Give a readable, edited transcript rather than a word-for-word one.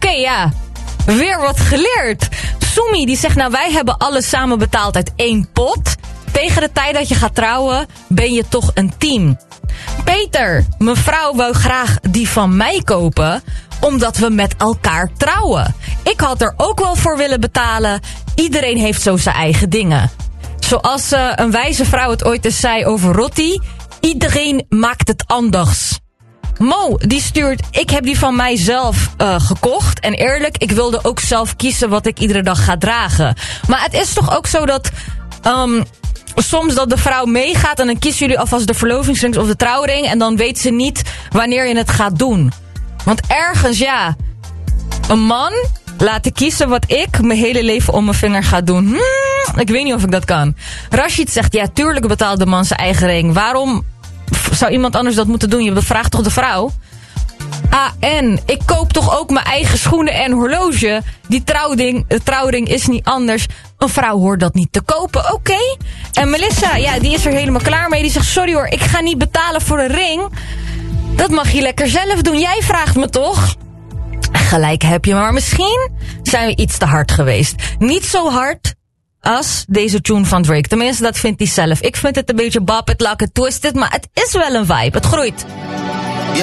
Ja. Weer wat geleerd. Sumi die zegt, nou wij hebben alles samen betaald uit 1 pot. Tegen de tijd dat je gaat trouwen, ben je toch een team. Peter, mevrouw wou graag die van mij kopen, omdat we met elkaar trouwen. Ik had er ook wel voor willen betalen. Iedereen heeft zo zijn eigen dingen. Zoals een wijze vrouw het ooit eens zei over Rotti. Iedereen maakt het anders. Mo, die stuurt, ik heb die van mijzelf gekocht. En eerlijk, ik wilde ook zelf kiezen wat ik iedere dag ga dragen. Maar het is toch ook zo dat soms dat de vrouw meegaat en dan kiezen jullie alvast de verlovingsring of de trouwring. En dan weet ze niet wanneer je het gaat doen. Want ergens, ja, een man laten kiezen wat ik mijn hele leven om mijn vinger ga doen. Ik weet niet of ik dat kan. Rashid zegt, ja, tuurlijk betaalt de man zijn eigen ring. Waarom zou iemand anders dat moeten doen? Je bevraagt toch de vrouw? En ik koop toch ook mijn eigen schoenen en horloge. Die trouwring is niet anders. Een vrouw hoort dat niet te kopen, oké. En Melissa, ja, die is er helemaal klaar mee. Die zegt, sorry hoor, ik ga niet betalen voor een ring. Dat mag je lekker zelf doen. Jij vraagt me toch? Gelijk heb je, maar misschien zijn we iets te hard geweest. Niet zo hard als deze tune van Drake. Tenminste, dat vindt hij zelf. Ik vind het een beetje bop it, lock it, twist it, maar het is wel een vibe. Het groeit.